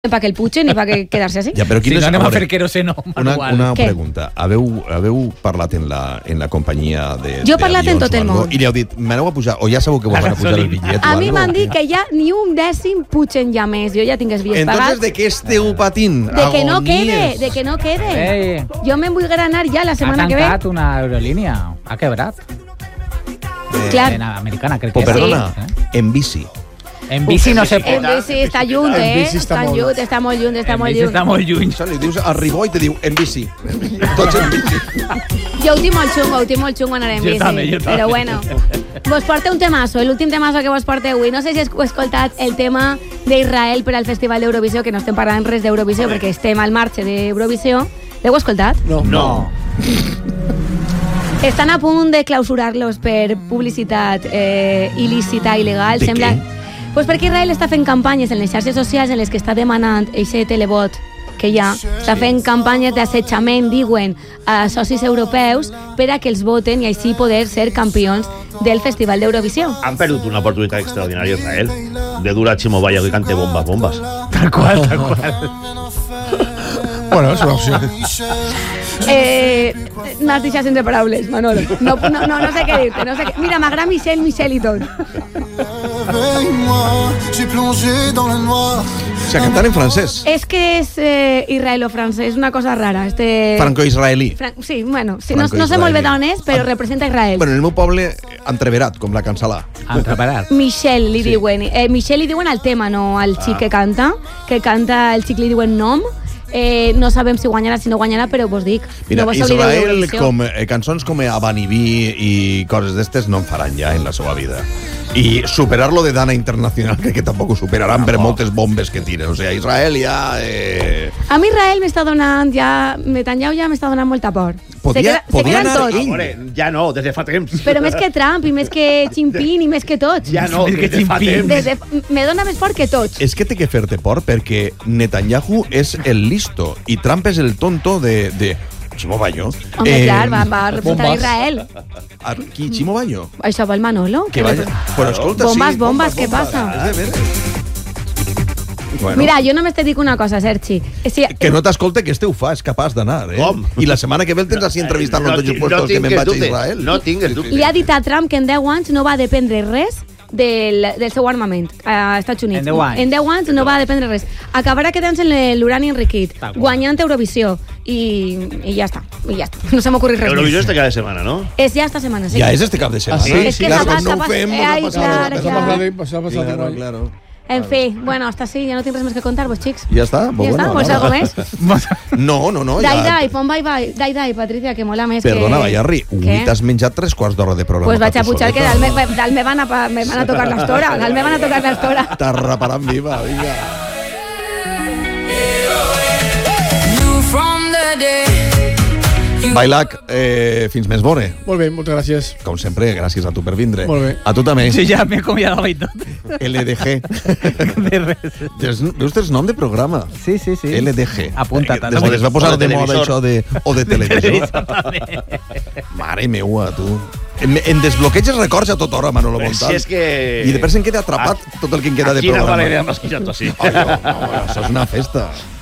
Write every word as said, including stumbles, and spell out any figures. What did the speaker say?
para que el puchen i para que quedarse así. Ja, però si no anem a fer queroseno Una, manual. una Què? pregunta. Haveu, haveu parlat en la, en la companyia de Jo he parlat en d'avions tot o el algo, món. I li heu dit, m'aneu a pujar, o ja sabeu que vos La van a pujar el gasolina. bitllet o A mi algo? m'han dit que ja ni un dècim pugen ja més. Jo ja tinc els bitllets Entonces, pagats. ¿de qué esteu patint? De que no Agonies. quede, de que no quede. Ei, Jo me'n vull granar ja la ha setmana que ve. tancat una aerolínia. Ha quebrat. Clar. En americana, crec Oh, que perdona, Eh? en bici. En bici no se En pot. bici està lluny, En eh? bici està Està molt. lluny, està molt lluny, està En molt bici lluny. està molt lluny. Això li dius a Ribó i te diu en bici. Tots en bici. Jo ho tinc molt xungo, ho tinc molt xungo anar en Jo bici. també, jo també. Però bueno. Vos porta un temazo, l'últim temazo que vos porta avui. No sé si heu escoltat el tema d'Israel per al Festival d'Eurovisió, que no estem parlant res d'Eurovisió perquè estem al marge d'Eurovisió. L'heu escoltat? No. No. Estan a punt de clausurar-los per publicitat eh, il·lícita, il·legal. De Sembla... què? Pues perquè Israel està fent campanyes en les xarxes socials en les que està demanant aquest televot que hi ha. Està fent campanyes d'assetjament, diuen, a socis europeus per a que els voten i així poder ser campions del Festival d'Eurovisió. Han perdut una oportunitat extraordinària a Israel de dur a Chimo Bayo que cante bombas, bombas. Tal qual, tal qual. Bueno, és una opció. Eh, M'has deixat sense paraules, Manolo. No, no, no, no sé què dir-te. No sé què... Mira, m'agrada Michel, Michel i tot. O sea, cantant en francès. És que és eh, israelo-francès, és una cosa rara. Este... Franco-israelí. Fran... Sí, bueno, sí, no, no sé Franco-israelí. molt bé d'on és, però representa Israel. Bueno, en el meu poble, entreverat, com la cansalà. Han preparat. Michel li diuen. Eh, Michel li diuen al tema, no al xic que canta. Que canta, el xic li diuen nom. Eh, no sabem si guanyarà, si no guanyarà, però vos dic. Mira, no vos oblideu Israel, d'Eurovisió. com, eh, cançons com Abanibí i coses d'estes no en faran ja en la seva vida. I superar-lo de Dana Internacional crec que tampoc ho superaran per moltes bombes que tiren. O sigui, Israel ja... Eh... A mi Israel m'està donant ja... Netanyahu ja m'està donant molta por. Podia- se queda, se podia queden anar tots. ell. Amore, ja no, des de fa temps. Però més que Trump i més que Jinping i més que tots. Ja no, Més que des de fa Jinping. temps. Des de, me dona més por que tots. És que té que fer-te por perquè Netanyahu és el listo i Trump és el tonto de... de Chimo Bayo. Home, clar, va, va representar bombes. Israel. A, qui? Chimo Bayo? Això va el Manolo. Que vaya. Però escolta, Bombes, sí. bombes, què passa? És de veres. Bueno, Mira, jo només te dic una cosa, Sergi. Si, que no t'escolte que este ho fa, és capaç d'anar, eh? Com? I la setmana que ve el tens així entrevistant-lo en tots els tinc- puestos que tinc me'n el vaig a dubte, Israel. No tinc el dubte. li ha dit a Trump que en deu anys no va dependre res del, del seu armament a Estats Units. En deu anys. En deu anys no va dependre res. Acabarà quedant-se en l'urani enriquit, Tal qual. guanyant Eurovisió. I, I ja està. I ja està. No se m'ocorrit res Eurovisió més. este cada setmana, no? És ja esta setmana, sí. Ja és este cap de setmana. Ah, sí? És que Clar, s'ha com no ho pas- fem, eh, no ai, passa clar, res. Això clar. ha passat, això ha passat Claro, igual. claro. En fi, bueno, hasta sí, ja no tinc res més que contar-vos, xics. Ja està? Ja està, Bueno, vols no, algo no. més? No, no, no. Dai, Ja... dai, pon bye bye. Dai, dai, Patricia, que mola més Perdona, que... Bayarri, avui Què? t'has menjat tres quarts d'hora de programa. Pues vaig pa a tu pujar que soleta. dalt me, dalt me, van a, pa- me van a tocar l'estora. Dalt me van a tocar l'estora. T'arraparan viva, vinga. Bailac, eh, fins més vore. Molt bé, moltes gràcies. Com sempre, gràcies a tu per vindre. Molt bé. A tu també. Jo ja m'he acomiadat i tot. L D G. De res. Veus, veus tens nom de programa? Sí, sí, sí. L D G. Apunta't. Des que es va posar O de de moda televisor. això de... O de televisor. Mare meua, tu. Em, em desbloqueges records a tota hora, Manolo Però Montal. si és que... I de per em queda atrapat tot el que em queda de Quina programa. mala idea m'has quitado así. Ai, no, no, això és una festa.